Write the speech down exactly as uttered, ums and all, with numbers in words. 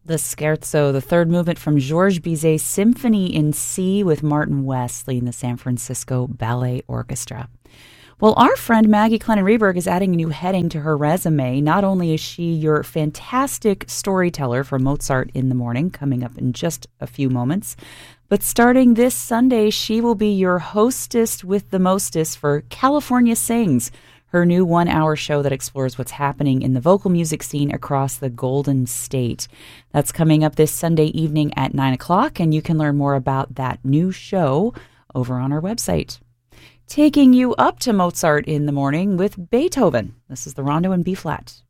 The Scherzo, the third movement from Georges Bizet's Symphony in C with Martin West leading the San Francisco Ballet Orchestra. Well, our friend Maggie Clennon-Reberg is adding a new heading to her resume. Not only is she your fantastic storyteller for Mozart in the Morning, coming up in just a few moments, but starting this Sunday, she will be your hostess with the mostest for California Sings, her new one-hour show that explores what's happening in the vocal music scene across the Golden State. That's coming up this Sunday evening at nine o'clock, and you can learn more about that new show over on our website. Taking you up to Mozart in the Morning with Beethoven. This is the Rondo in B-flat.